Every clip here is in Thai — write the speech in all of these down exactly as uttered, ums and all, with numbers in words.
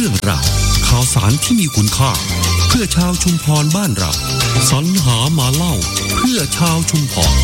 รื่องราวข่าวสารที่มีคุณค่าเพื่อชาวชุมพรบ้านเราสรรหามาเล่าเพื่อชาวชุมพร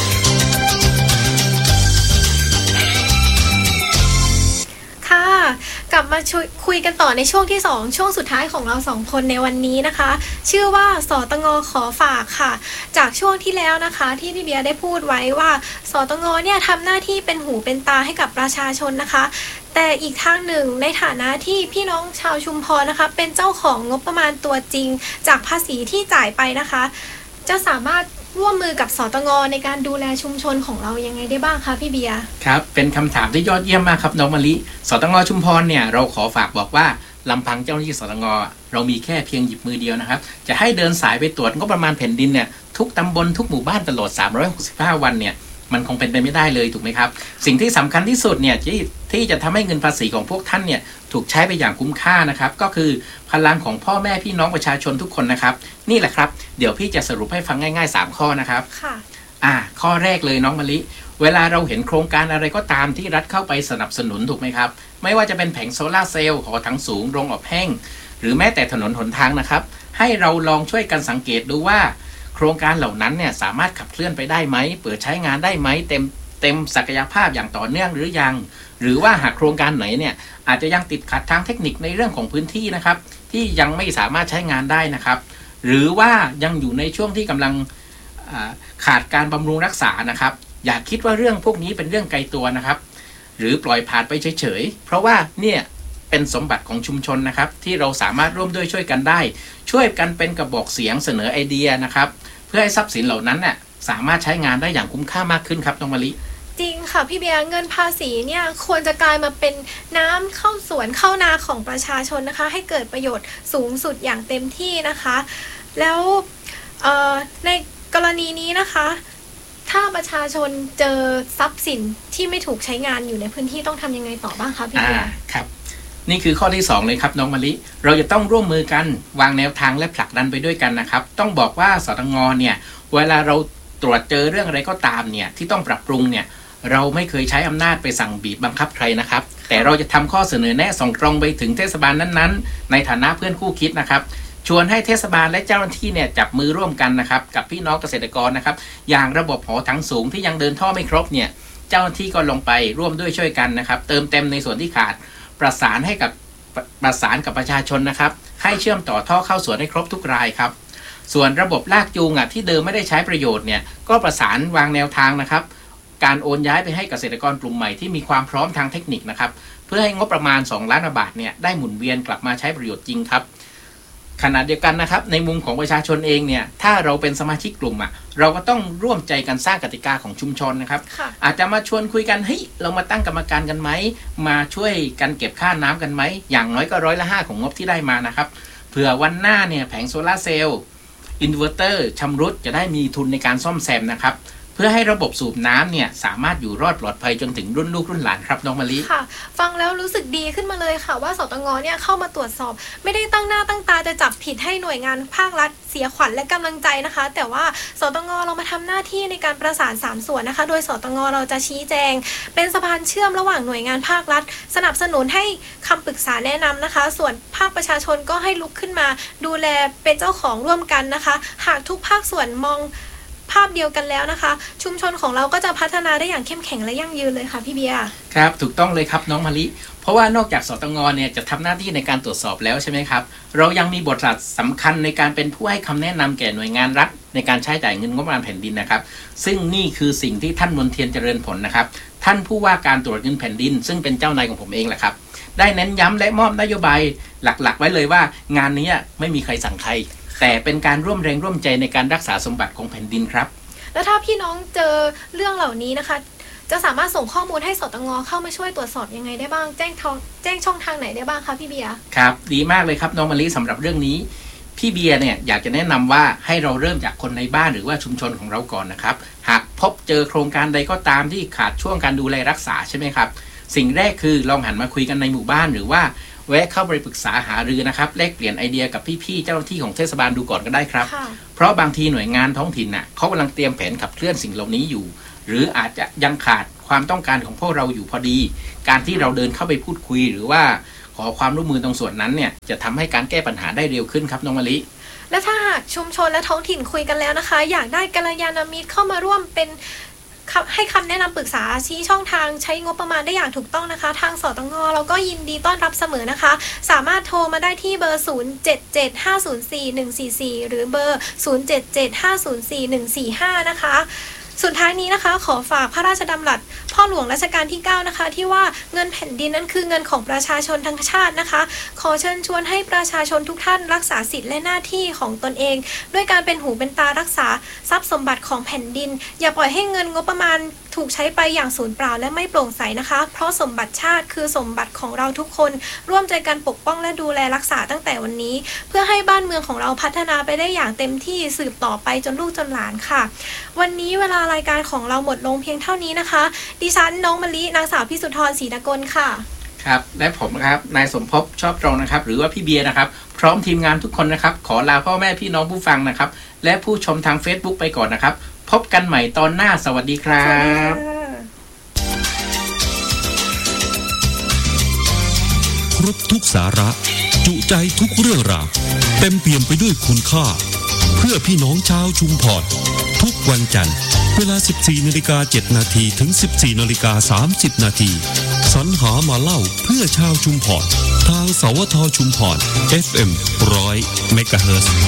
กลับมาคุยกันต่อในช่วงที่สองช่วงสุดท้ายของเราสองคนในวันนี้นะคะชื่อว่าสตง.ขอฝากค่ะจากช่วงที่แล้วนะคะที่พี่เบียร์ได้พูดไว้ว่าสตง.เนี่ยทำหน้าที่เป็นหูเป็นตาให้กับประชาชนนะคะแต่อีกทางหนึ่งในฐานะที่พี่น้องชาวชุมพรนะคะเป็นเจ้าของงบประมาณตัวจริงจากภาษีที่จ่ายไปนะคะจะสามารถร่วมมือกับสตง.ในการดูแลชุมชนของเรายังไงได้บ้างคะพี่เบียร์ครับเป็นคำถามที่ยอดเยี่ยมมากครับน้องมะลิสตง.ชุมพรเนี่ยเราขอฝากบอกว่าลำพังเจ้าหน้าที่สตง.เรามีแค่เพียงหยิบมือเดียวนะครับจะให้เดินสายไปตรวจงบประมาณแผ่นดินเนี่ยทุกตำบลทุกหมู่บ้านตลอดสามร้อยหกสิบห้าวันเนี่ยมันคงเป็นไปไม่ได้เลยถูกไหมครับสิ่งที่สำคัญที่สุดเนี่ยที่ที่จะทำให้เงินภาษีของพวกท่านเนี่ยถูกใช้ไปอย่างคุ้มค่านะครับก็คือพลังของพ่อแม่พี่น้องประชาชนทุกคนนะครับนี่แหละครับเดี๋ยวพี่จะสรุปให้ฟังง่ายๆสามข้อนะครับค่ะอ่าข้อแรกเลยน้องมะลิเวลาเราเห็นโครงการอะไรก็ตามที่รัฐเข้าไปสนับสนุนถูกไหมครับไม่ว่าจะเป็นแผงโซล่าเซลล์หอถังสูงโรงอบแห้งหรือแม้แต่ถนนหนทางนะครับให้เราลองช่วยกันสังเกตดูว่าโครงการเหล่านั้นเนี่ยสามารถขับเคลื่อนไปได้ไหมเปิดใช้งานได้ไหมเต็มเต็มศักยภาพอย่างต่อเนื่องหรือยังหรือว่าหากโครงการไหนเนี่ยอาจจะยังติดขัดทางเทคนิคในเรื่องของพื้นที่นะครับที่ยังไม่สามารถใช้งานได้นะครับหรือว่ายังอยู่ในช่วงที่กำลังขาดการบำรุงรักษานะครับอย่าคิดว่าเรื่องพวกนี้เป็นเรื่องไกลตัวนะครับหรือปล่อยผ่านไปเฉยๆเพราะว่าเนี่ยเป็นสมบัติของชุมชนนะครับที่เราสามารถร่วมด้วยช่วยกันได้ช่วยกันเป็นกระบอกเสียงเสนอไอเดียนะครับเพื่อให้ทรัพย์สินเหล่านั้นเนี่ยสามารถใช้งานได้อย่างคุ้มค่ามากขึ้นครับน้องมะลิจริงค่ะพี่เบียร์เงินภาษีเนี่ยควรจะกลายมาเป็นน้ำเข้าสวนเข้านาของประชาชนนะคะให้เกิดประโยชน์สูงสุดอย่างเต็มที่นะคะแล้วในกรณีนี้นะคะถ้าประชาชนเจอทรัพย์สินที่ไม่ถูกใช้งานอยู่ในพื้นที่ต้องทำยังไงต่อบ้างคะพี่เบียร์ครับนี่คือข้อที่สองเลยครับน้องมะลิเราจะต้องร่วมมือกันวางแนวทางและผลักดันไปด้วยกันนะครับต้องบอกว่าสตง.เนี่ยเวลาเราตรวจเจอเรื่องอะไรก็ตามเนี่ยที่ต้องปรับปรุงเนี่ยเราไม่เคยใช้อำนาจไปสั่งบีบบังคับใครนะครับแต่เราจะทำข้อเสนอแนะส่งตรงไปถึงเทศบาลนั้นๆในฐานะเพื่อนคู่คิดนะครับชวนให้เทศบาลและเจ้าหน้าที่เนี่ยจับมือร่วมกันนะครับกับพี่น้องเกษตรกรนะครับอย่างระบบหอถังสูงที่ยังเดินท่อไม่ครบเนี่ยเจ้าหน้าที่ก็ลงไปร่วมด้วยช่วยกันนะครับเติมเต็มในส่วนที่ขาดประสานให้กับประสานกับประชาชนนะครับให้เชื่อมต่อท่อเข้าสวนให้ครบทุกรายครับส่วนระบบลากจูงอ่ะที่เดิมไม่ได้ใช้ประโยชน์เนี่ยก็ประสานวางแนวทางนะครับการโอนย้ายไปให้เกษตรกรกลุ่มใหม่ที่มีความพร้อมทางเทคนิคนะครับเพื่อให้งบประมาณสองล้านบาทเนี่ยได้หมุนเวียนกลับมาใช้ประโยชน์จริงครับขณะเดียวกันนะครับในมุมของประชาชนเองเนี่ยถ้าเราเป็นสมาชิกกลุ่มอ่ะเราก็ต้องร่วมใจกันสร้างกติกาของชุมชนนะครับอาจจะมาชวนคุยกันเฮ้ยเรามาตั้งกรรมการกันไหมมาช่วยกันเก็บค่าน้ำกันไหมอย่างน้อยก็ร้อยละห้าของงบที่ได้มานะครับเผื่อวันหน้าเนี่ยแผงโซล่าเซลล์อินเวอร์เตอร์ชำรุดจะได้มีทุนในการซ่อมแซมนะครับเพื่อให้ระบบสูบน้ำเนี่ยสามารถอยู่รอดปลอดภัยจนถึงรุ่นลูกรุ่นหลานครับน้องมะลิค่ะฟังแล้วรู้สึกดีขึ้นมาเลยค่ะว่าสตง.เนี่ยเข้ามาตรวจสอบไม่ได้ตั้งหน้าตั้งตาจะจับผิดให้หน่วยงานภาครัฐเสียขวัญและกำลังใจนะคะแต่ว่าสตง.เรามาทำหน้าที่ในการประสานสามส่วนนะคะโดยสตง.เราจะชี้แจงเป็นสะพานเชื่อมระหว่างหน่วยงานภาครัฐสนับสนุนให้คำปรึกษาแนะนำนะคะส่วนภาคประชาชนก็ให้ลุกขึ้นมาดูแลเป็นเจ้าของร่วมกันนะคะหากทุกภาคส่วนมองภาพเดียวกันแล้วนะคะชุมชนของเราก็จะพัฒนาได้อย่างเข้มแข็งและยั่งยืนเลยค่ะพี่เบียร์ครับถูกต้องเลยครับน้องมะลิเพราะว่านอกจากสตง.เนี่ยจะทำหน้าที่ในการตรวจสอบแล้วใช่ไหมครับเรายังมีบทบาทสำคัญในการเป็นผู้ให้คำแนะนำแก่หน่วยงานรัฐในการใช้จ่ายเงินงบประมาณแผ่นดินนะครับซึ่งนี่คือสิ่งที่ท่านมนเทียนเจริญผลนะครับท่านผู้ว่าการตรวจเงินแผ่นดินซึ่งเป็นเจ้านายของผมเองแหละครับได้เน้นย้ำและมอบนโยบายหลักๆไว้เลยว่างานนี้ไม่มีใครสั่งใครแต่เป็นการร่วมแรงร่วมใจในการรักษาสมบัติของแผ่นดินครับแล้วถ้าพี่น้องเจอเรื่องเหล่านี้นะคะจะสามารถส่งข้อมูลให้สตง.เข้ามาช่วยตรวจสอบยังไงได้บ้างแจ้งทองแจ้งช่องทางไหนได้บ้างคะพี่เบียร์ครับดีมากเลยครับน้องมะลิสำหรับเรื่องนี้พี่เบียร์เนี่ยอยากจะแนะนำว่าให้เราเริ่มจากคนในบ้านหรือว่าชุมชนของเราก่อนนะครับหากพบเจอโครงการใดก็ตามที่ขาดช่วงการดูแลรักษาใช่ไหมครับสิ่งแรกคือลองหันมาคุยกันในหมู่บ้านหรือว่าแวะเข้าไปปรึกษาหารือนะครับแลกเปลี่ยนไอเดียกับพี่ๆเจ้าหน้าที่ของเทศบาลดูก่อนก็ได้ครับเพราะบางทีหน่วยงานท้องถิ่นน่ะเขากำลังเตรียมแผนขับเคลื่อนสิ่งเหล่านี้อยู่หรืออาจจะยังขาดความต้องการของพวกเราอยู่พอดีการที่เราเดินเข้าไปพูดคุยหรือว่าขขอความร่วมมือตรงส่วนนั้นเนี่ยจะทำให้การแก้ปัญหาได้เร็วขึ้นครับน้องมะลิและถ้าหากชุมชนและท้องถิ่นคุยกันแล้วนะคะอยากได้กัลยาณมิตรเข้ามาร่วมเป็นให้คำแนะนำปรึกษาชี้ช่องทางใช้งบประมาณได้อย่างถูกต้องนะคะทางสตง.เราก็ยินดีต้อนรับเสมอนะคะสามารถโทรมาได้ที่เบอร์ศูนย์ เจ็ด เจ็ด ห้า ศูนย์ สี่ หนึ่ง สี่ สี่หรือเบอร์ศูนย์ เจ็ด เจ็ด ห้า ศูนย์ สี่ หนึ่ง สี่ ห้านะคะสุดท้ายนี้นะคะขอฝากพระราชดำรัสพ่อหลวงรัชกาลที่เก้านะคะที่ว่าเงินแผ่นดินนั้นคือเงินของประชาชนทั้งชาตินะคะขอเชิญชวนให้ประชาชนทุกท่านรักษาสิทธิและหน้าที่ของตนเองด้วยการเป็นหูเป็นตารักษาทรัพย์สมบัติของแผ่นดินอย่าปล่อยให้เงินงบประมาณถูกใช้ไปอย่างสูญเปล่าและไม่โปร่งใสนะคะเพราะสมบัติชาติคือสมบัติของเราทุกคนร่วมใจกันปกป้องและดูแลรักษาตั้งแต่วันนี้เพื่อให้บ้านเมืองของเราพัฒนาไปได้อย่างเต็มที่สืบต่อไปจนลูกจนหลานค่ะวันนี้เวลารายการของเราหมดลงเพียงเท่านี้นะคะดิฉันน้องมะลินางสาวพิสุธรศรีนกลค่ะครับและผมนะครับนายสมภพชอบตรงนะครับหรือว่าพี่เบียร์นะครับพร้อมทีมงานทุกคนนะครับขอลาพ่อแม่พี่น้องผู้ฟังนะครับและผู้ชมทาง Facebook ไปก่อนนะครับพบกันใหม่ตอนหน้าสวัสดีครับครบทุกสาระจุใจทุกเรื่องราวเต็มเปี่ยมไปด้วยคุณค่าเพื่อพี่น้องชาวชุมพรทุกวันจันทร์เวลา สิบสี่นาฬิกาเจ็ดนาที ถึง สิบสี่นาฬิกาสามสิบนาทีสรรหามาเล่าเพื่อชาวชุมพรทางสวทชุมพร เอฟ เอ็ม หนึ่งร้อย เมกะเฮิรตซ์